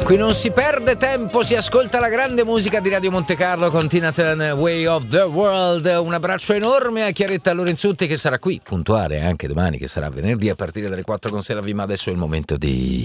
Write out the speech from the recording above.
Qui non si perde tempo, si ascolta la grande musica di Radio Monte Carlo con Tina Turner, Way of the World. Un abbraccio enorme a Chiaretta Lorenzutti, che sarà qui puntuale anche domani, che sarà venerdì a partire dalle 4 con Sera V, ma adesso è il momento di